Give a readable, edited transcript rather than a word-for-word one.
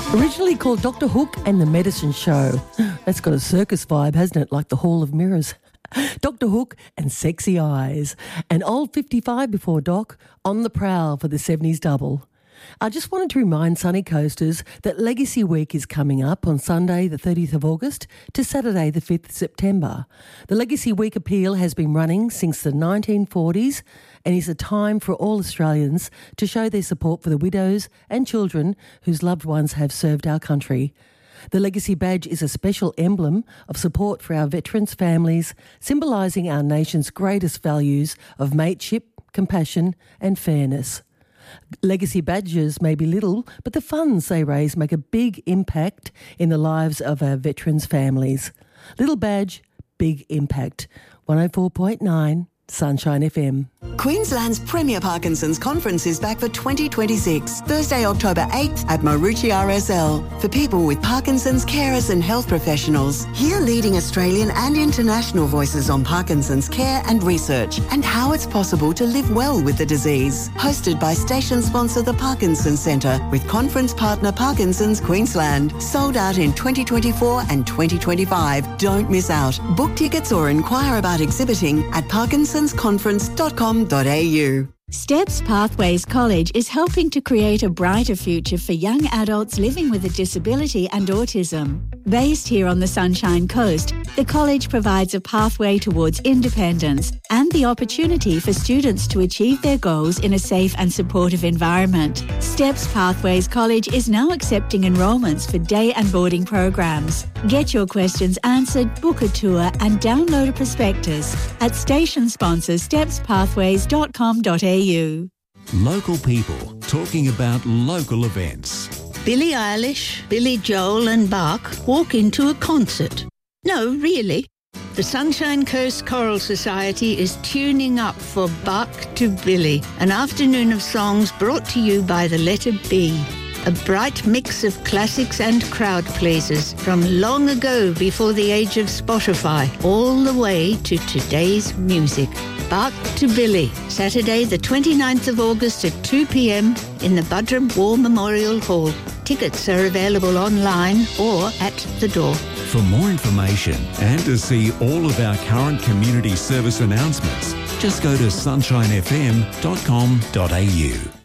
Originally called Dr. Hook and the Medicine Show. That's got a circus vibe, hasn't it? Like the Hall of Mirrors. Dr. Hook and Sexy Eyes. An old 55 before Doc, on the prowl for the 70s double. I just wanted to remind Sunny Coasters that Legacy Week is coming up on Sunday the 30th of August to Saturday the 5th of September. The Legacy Week appeal has been running since the 1940s and is a time for all Australians to show their support for the widows and children whose loved ones have served our country. The Legacy Badge is a special emblem of support for our veterans' families, symbolising our nation's greatest values of mateship, compassion and fairness. Legacy badges may be little, but the funds they raise make a big impact in the lives of our veterans' families. Little badge, big impact. 104.9 Sunshine FM. Queensland's premier Parkinson's Conference is back for 2026, Thursday, October 8th at Marucci RSL. For people with Parkinson's, carers and health professionals, hear leading Australian and international voices on Parkinson's care and research and how it's possible to live well with the disease. Hosted by station sponsor the Parkinson's Centre with conference partner Parkinson's Queensland. Sold out in 2024 and 2025. Don't miss out. Book tickets or inquire about exhibiting at parkinsonsconference.com.au. Steps Pathways College is helping to create a brighter future for young adults living with a disability and autism. Based here on the Sunshine Coast, the college provides a pathway towards independence and the opportunity for students to achieve their goals in a safe and supportive environment. Steps Pathways College is now accepting enrolments for day and boarding programs. Get your questions answered, book a tour and download a prospectus at station sponsor stepspathways.com.au. Local people talking about local events. Billie Eilish, Billy Joel and Bach walk into a concert. No, really. The Sunshine Coast Choral Society is tuning up for Bach to Billy, an afternoon of songs brought to you by the letter B. A bright mix of classics and crowd pleasers from long ago before the age of Spotify, all the way to today's music. Bach to Billy, Saturday the 29th of August at 2 p.m. in the Buderim War Memorial Hall. Tickets are available online or at the door. For more information and to see all of our current community service announcements, just go to sunshinefm.com.au.